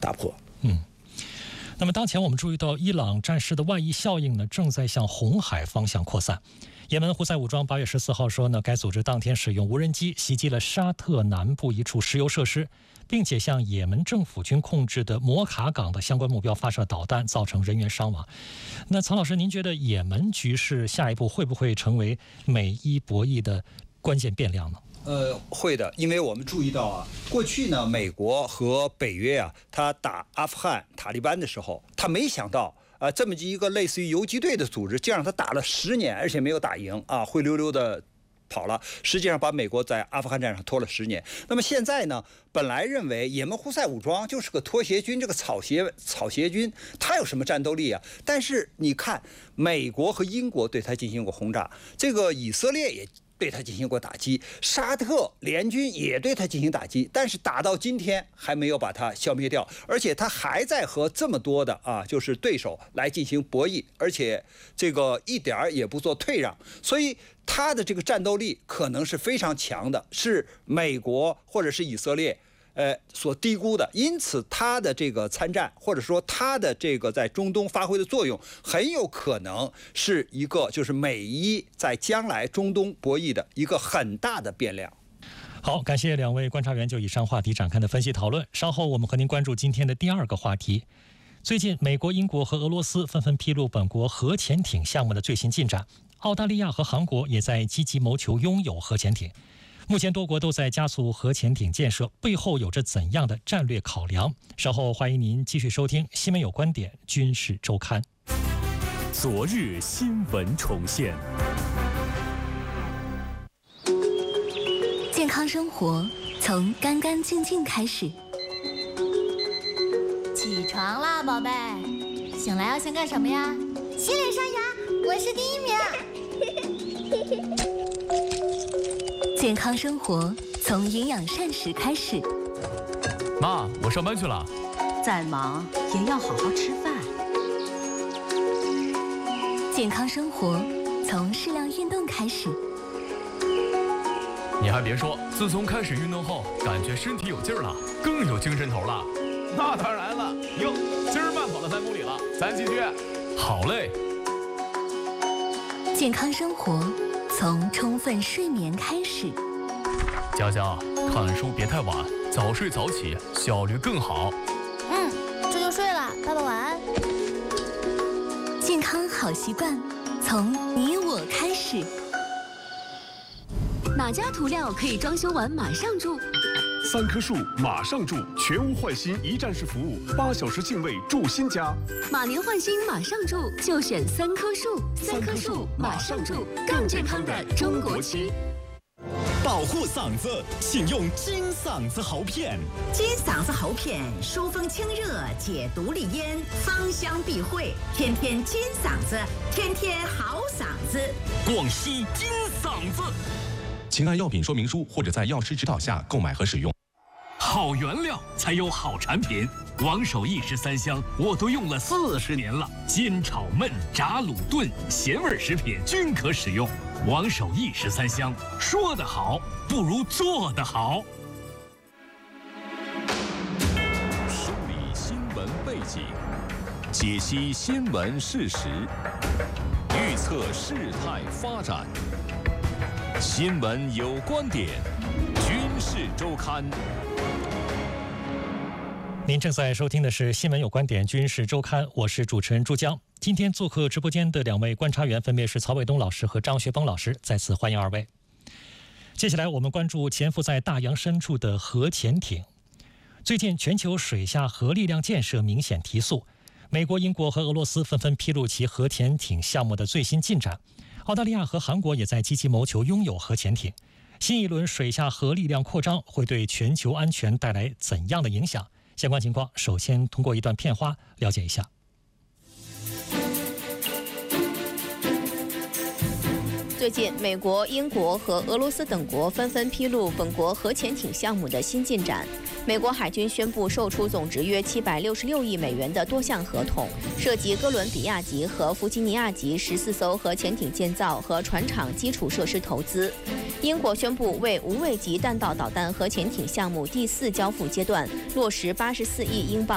打破。 那么当前我们注意到，伊朗战事的外溢效应呢，正在向红海方向扩散。也门胡塞武装8月14号说呢，该组织当天使用无人机袭击了沙特南部一处石油设施，并且向也门政府军控制的摩卡港的相关目标发射导弹，造成人员伤亡。那曹老师，您觉得也门局势下一步会不会成为美伊博弈的关键变量呢？ 会的，因为我们注意到啊，过去呢，美国和北约啊，他打阿富汗塔利班的时候，他没想到这么一个类似于游击队的组织，竟让他打了10年，而且没有打赢啊，灰溜溜的跑了，实际上把美国在阿富汗战场拖了10年。那么现在呢，本来认为也门胡塞武装就是个拖鞋军，这个草鞋军，他有什么战斗力啊？但是你看，美国和英国对他进行过轰炸，这个以色列也对他进行过打击，沙特联军也对他进行打击，但是打到今天还没有把他消灭掉，而且他还在和这么多的就是对手来进行博弈，而且这个一点儿也不做退让，所以他的这个战斗力可能是非常强的，是美国或者是以色列所低估的，因此他的这个参战，或者说他的这个在中东发挥的作用，很有可能是一个就是美伊在将来中东博弈的一个很大的变量。 好，感谢两位观察员就以上话题展开的分析讨论。稍后我们和您关注今天的第2个话题。最近，美国、英国和俄罗斯纷纷披露本国核潜艇项目的最新进展，澳大利亚和韩国也在积极谋求拥有核潜艇。目前多国都在加速核潜艇建设，背后有着怎样的战略考量？稍后欢迎您继续收听《新闻有观点·军事周刊》。 昨日新闻重现， 健康生活从干干净净开始。 起床啦，宝贝！醒来要先干什么呀？ 洗脸刷牙，我是第1名。 健康生活从营养膳食开始。 妈，我上班去了。 再忙也要好好吃饭。 健康生活从适量运动开始。 你还别说，自从开始运动后，感觉身体有劲儿了，更有精神头了。 那当然了，哟，今儿慢跑了3公里了，咱继续。 好嘞。 健康生活从充分睡眠开始。 佳佳，看书别太晚，早睡早起，效率更好。 这就睡了，爸爸晚安。 健康好习惯从你我开始。 哪家涂料可以装修完马上住 ？3棵树马上住，全屋换新一站式服务，8小时净位住新家。 马年换新马上住，就选3棵树。3棵树马上住，更健康的中国区。 保护嗓子，请用金嗓子喉片。 金嗓子喉片疏风清热，解毒利咽，芳香避秽，天天金嗓子，天天好嗓子。 广西金嗓子。 请按药品说明书或者在药师指导下购买和使用。 好原料才有好产品，王守义式3香我都用了40年了，煎炒焖炸卤炖咸味食品均可使用。王守义式3香，说得好不如做得好。 梳理新闻背景，解析新闻事实，预测事态发展。新闻有观点，军事周刊。 您正在收听的是《新闻有观点·军事周刊》，我是主持人朱江。今天做客直播间的2位观察员分别是曹伟东老师和张学峰老师，再次欢迎2位。接下来我们关注潜伏在大洋深处的核潜艇。最近全球水下核力量建设明显提速，美国、英国和俄罗斯纷纷披露其核潜艇项目的最新进展，澳大利亚和韩国也在积极谋求拥有核潜艇。新一轮水下核力量扩张会对全球安全带来怎样的影响？相关情况首先通过一段片花了解一下。 最近，美国、英国和俄罗斯等国纷纷披露本国核潜艇项目的新进展。美国海军宣布售出总值约766亿美元的多项合同，涉及哥伦比亚级和弗吉尼亚级14艘核潜艇建造和船厂基础设施投资。英国宣布为无畏级弹道导弹核潜艇项目第4交付阶段落实84亿英镑